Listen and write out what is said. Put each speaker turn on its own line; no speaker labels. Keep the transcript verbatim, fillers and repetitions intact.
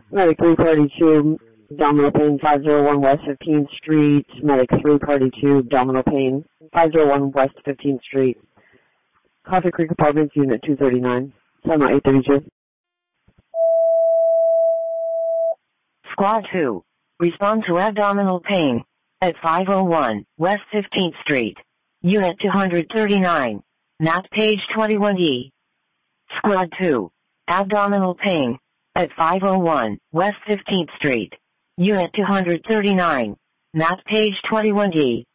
Medic three, Party two, abdominal pain, five oh one West fifteenth Street. Medic three, Party two, abdominal pain, five oh one West fifteenth Street. Coffee Creek Apartments, Unit two thirty-nine. Summer eight thirty-two.
Squad two. Respond to abdominal pain at five oh one West fifteenth Street. Unit two thirty-nine. N A T page twenty-one E. Squad two. Abdominal pain at five oh one West fifteenth Street. Unit two thirty-nine. N A T page twenty-one E.